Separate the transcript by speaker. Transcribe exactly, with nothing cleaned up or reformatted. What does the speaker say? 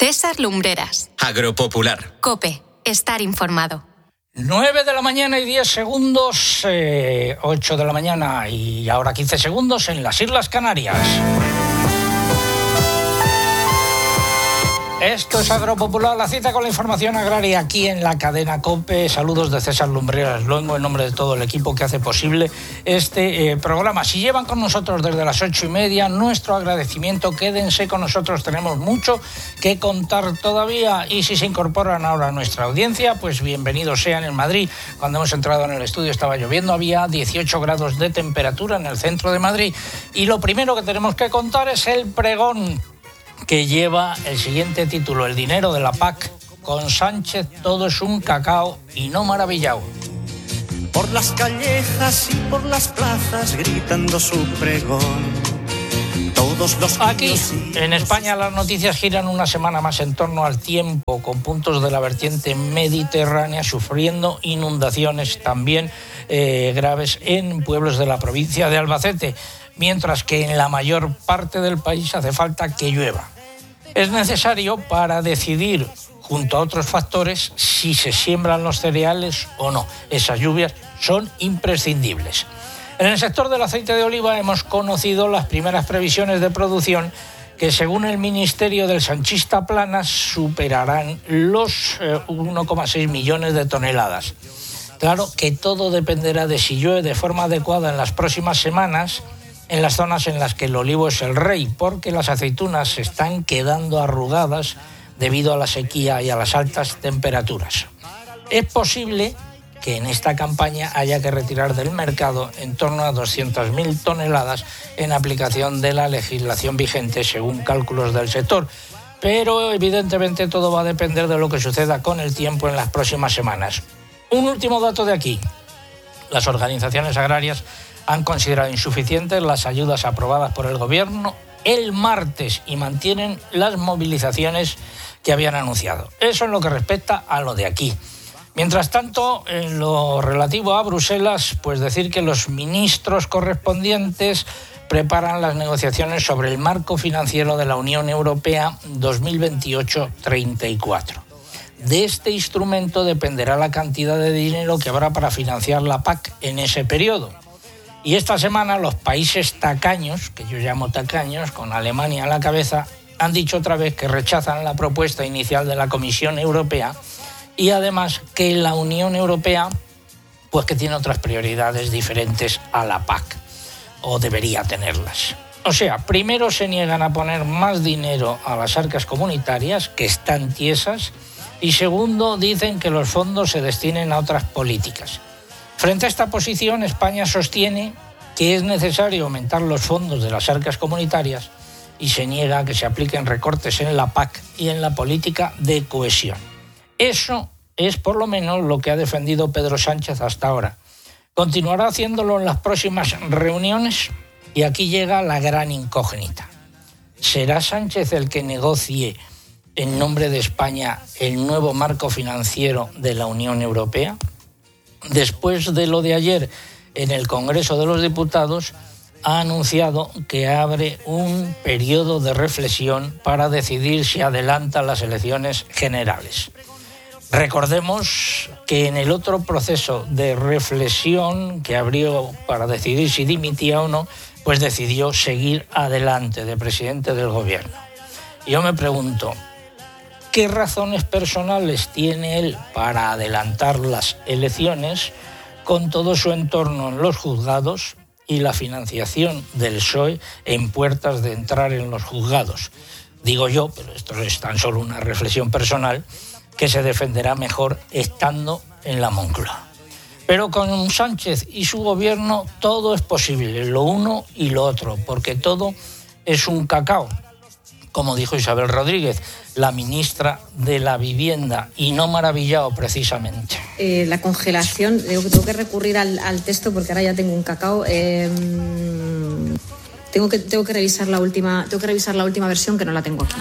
Speaker 1: César Lumbreras.
Speaker 2: Agropopular.
Speaker 1: COPE. Estar informado.
Speaker 3: nueve de la mañana y diez segundos, eh, ocho de la mañana y ahora quince segundos en las Islas Canarias. Esto es Agropopular, la cita con la información agraria aquí en la cadena COPE. Saludos de César Lumbreras Luengo en nombre de todo el equipo que hace posible este eh, programa. Si llevan con nosotros desde las ocho y media, nuestro agradecimiento. Quédense con nosotros, tenemos mucho que contar todavía. Y si se incorporan ahora a nuestra audiencia, pues bienvenidos sean. En Madrid, cuando hemos entrado en el estudio estaba lloviendo, había dieciocho grados de temperatura en el centro de Madrid. Y lo primero que tenemos que contar es el pregón que lleva el siguiente título: el dinero de la P A C. Con Sánchez todo es un cacao y no maravillao.
Speaker 4: Por las callejas y por las plazas gritando su pregón. Todos los
Speaker 3: Aquí, en España, las noticias giran una semana más en torno al tiempo, con puntos de la vertiente mediterránea sufriendo inundaciones también eh, graves en pueblos de la provincia de Albacete, mientras que en la mayor parte del país hace falta que llueva. Es necesario para decidir, junto a otros factores, si se siembran los cereales o no. Esas lluvias son imprescindibles. En el sector del aceite de oliva hemos conocido las primeras previsiones de producción que, según el Ministerio del Sanchista Planas, superarán los eh, uno coma seis millones de toneladas. Claro que todo dependerá de si llueve de forma adecuada en las próximas semanas en las zonas en las que el olivo es el rey, porque las aceitunas se están quedando arrugadas debido a la sequía y a las altas temperaturas. Es posible que en esta campaña haya que retirar del mercado en torno a doscientas mil toneladas en aplicación de la legislación vigente, según cálculos del sector. Pero evidentemente todo va a depender de lo que suceda con el tiempo en las próximas semanas. Un último dato de aquí: las organizaciones agrarias han considerado insuficientes las ayudas aprobadas por el Gobierno el martes y mantienen las movilizaciones que habían anunciado. Eso en lo que respecta a lo de aquí. Mientras tanto, en lo relativo a Bruselas, pues decir que los ministros correspondientes preparan las negociaciones sobre el marco financiero de la Unión Europea dos mil veintiocho treinta y cuatro. De este instrumento dependerá la cantidad de dinero que habrá para financiar la P A C en ese periodo. Y esta semana los países tacaños, que yo llamo tacaños, con Alemania a la cabeza, han dicho otra vez que rechazan la propuesta inicial de la Comisión Europea y además que la Unión Europea, pues que tiene otras prioridades diferentes a la P A C, o debería tenerlas. O sea, primero se niegan a poner más dinero a las arcas comunitarias, que están tiesas, y segundo, dicen que los fondos se destinen a otras políticas. Frente a esta posición, España sostiene que es necesario aumentar los fondos de las arcas comunitarias y se niega a que se apliquen recortes en la P A C y en la política de cohesión. Eso es por lo menos lo que ha defendido Pedro Sánchez hasta ahora. Continuará haciéndolo en las próximas reuniones y aquí llega la gran incógnita. ¿Será Sánchez el que negocie en nombre de España el nuevo marco financiero de la Unión Europea? Después de lo de ayer en el Congreso de los Diputados, ha anunciado que abre un periodo de reflexión para decidir si adelanta las elecciones generales. Recordemos que en el otro proceso de reflexión que abrió para decidir si dimitía o no, pues decidió seguir adelante de presidente del Gobierno. Y yo me pregunto, ¿qué razones personales tiene él para adelantar las elecciones con todo su entorno en los juzgados y la financiación del P S O E en puertas de entrar en los juzgados? Digo yo, pero esto es tan solo una reflexión personal, que se defenderá mejor estando en la Moncloa. Pero con Sánchez y su gobierno todo es posible, lo uno y lo otro, porque todo es un cacao, como dijo Isabel Rodríguez, la ministra de la Vivienda, y no maravillao precisamente.
Speaker 5: Eh, la congelación, tengo, tengo que recurrir al, al texto porque ahora ya tengo un cacao. Eh, tengo que tengo que revisar la última, tengo que revisar la última versión, que no la tengo aquí.